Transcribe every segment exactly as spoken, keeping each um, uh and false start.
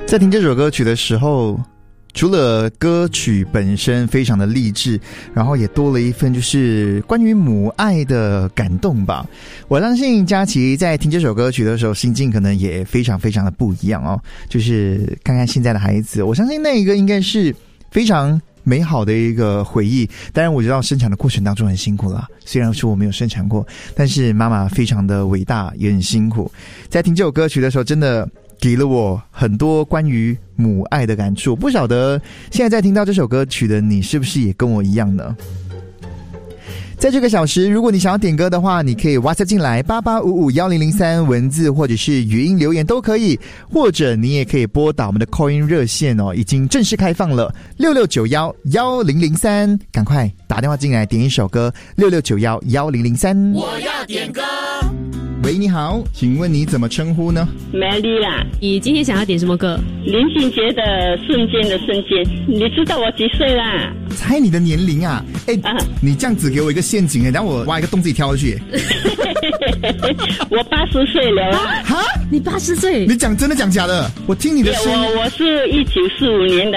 在听这首歌曲的时候，除了歌曲本身非常的励志，然后也多了一份就是关于母爱的感动吧。我相信佳琪在听这首歌曲的时候，心境可能也非常非常的不一样哦。就是看看现在的孩子，我相信那一个应该是非常美好的一个回忆。当然我知道生产的过程当中很辛苦了，虽然说我没有生产过，但是妈妈非常的伟大，也很辛苦。在听这首歌曲的时候，真的给了我很多关于母爱的感触。不晓得现在在听到这首歌曲的你是不是也跟我一样呢？在这个小时，如果你想要点歌的话，你可以 WhatsApp 进来八八五五一零零三，文字或者是语音留言都可以，或者你也可以拨打我们的 call in 热线哦，已经正式开放了六六九一一零零三，赶快打电话进来点一首歌六六九一一零零三。 我要点歌。 喂，你好，请问你怎么称呼呢？ 美丽啦。 你今天想要点什么歌？ 林俊杰的《瞬间的瞬间》。你知道我几岁啦？ 猜你的年龄啊！哎、啊，你这样子给我一个陷阱哎，然后我挖一个洞自己跳下去。 我八十岁了啊！ 哈， 你八十岁？ 你讲真的讲假的？我听你的声音， 我我是一九四五年的。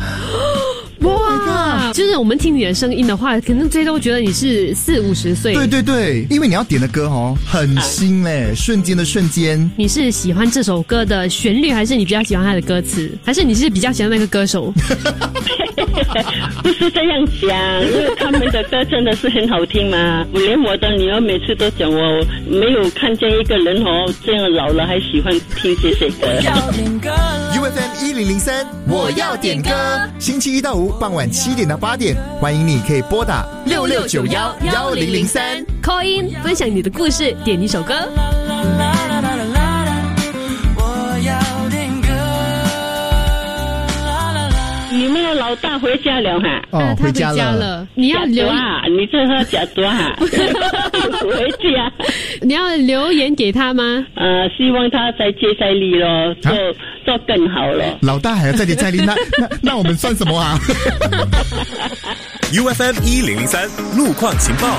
哇，就是我们听你的声音的话，可能最多觉得你是四五十岁。 对对对，因为你要点的歌哦，很新嘞，瞬间的瞬间。 你是喜欢这首歌的旋律，还是你比较喜欢它的歌词，还是你是比较喜欢那个歌手？ 不是这样讲，因为他们的歌真的是很好听嘛。我连我的女儿每次都讲，我没有看见一个人哦这样老了还喜欢听这些歌。 U F M 一零零三，我要点歌。星期一到五傍晚七点到八点，欢迎你可以拨打六六九一一零零三 call in 分享你的故事，点一首歌。 你们的老大回家了哈？ 哦，回家了。 他回家了，你要留啊？你这是假多哈？回家， 你要留言给他吗？ 呃，希望他再接再厉咯，做、啊、做更好了。 老大还要再接再厉，那那那我们算什么啊 ？U F M 一零零三路况情报。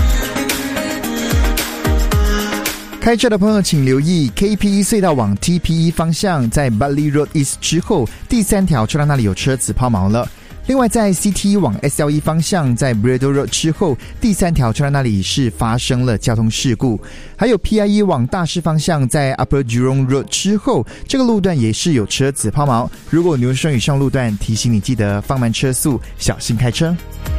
开车的朋友请留意 K P E 隧道往 T P E 方向，在 Bartley Road East 之后第三条车道那里有车子抛锚了。另外在 C T 往 S L E 方向，在 Brador Road 之后第三条车道那里是发生了交通事故。还有 P I E 往大市方向，在 Upper Jurong Road 之后这个路段也是有车子抛锚。如果牛顺以上路段，提醒你记得放慢车速，小心开车。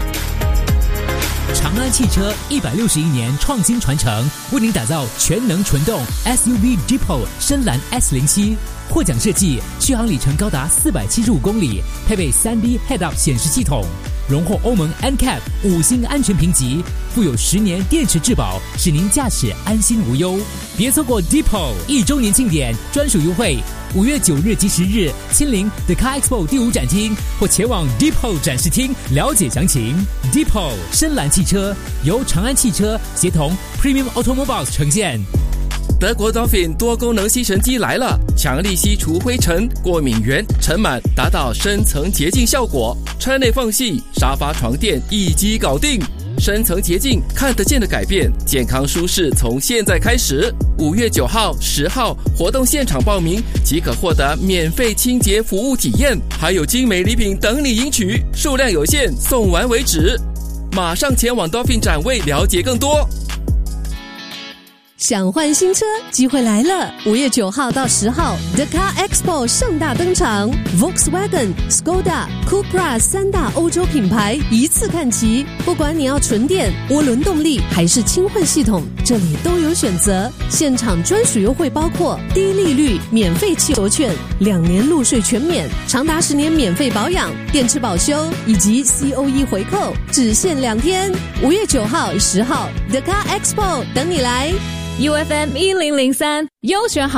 长安汽车一百六十一年创新传承，为您打造全能纯动 S U V Jeep 深蓝 S 零七， 获奖设计，续航里程高达四百七十五公里，配备 三 D Head-Up 显示系统，荣获欧盟 N C A P 五星安全评级，附有十年电池质保，使您驾驶安心无忧。别错过 Depot 一周年庆典专属优惠，五月九日及十日亲临 The Car Expo 第五展厅，或前往 Depot 展示厅了解详情。Depot 深蓝汽车由长安汽车协同 Premium Automobiles 呈现。 德国 Dolphin 多功能吸尘机来了，强力吸除灰尘、过敏源、尘螨，达到深层洁净效果，车内缝隙、沙发、床垫一击搞定。深层洁净，看得见的改变，健康舒适从现在开始。五月九号、十号活动现场报名即可获得免费清洁服务体验，还有精美礼品等你赢取，数量有限，送完为止。马上前往 Dolphin 展位了解更多。 想换新车，机会来了！五月九号到十号 ，The Car Expo 盛大登场 ，Volkswagen、Skoda、Cupra 三大欧洲品牌一次看齐。不管你要纯电、涡轮动力还是轻混系统，这里都有选择。现场专属优惠包括低利率、免费汽油券、两年路税全免、长达十年免费保养、电池保修以及 C O E 回扣，只限两天。五月九号、十号 ，The Car Expo 等你来。 U F M 一零零三优选好。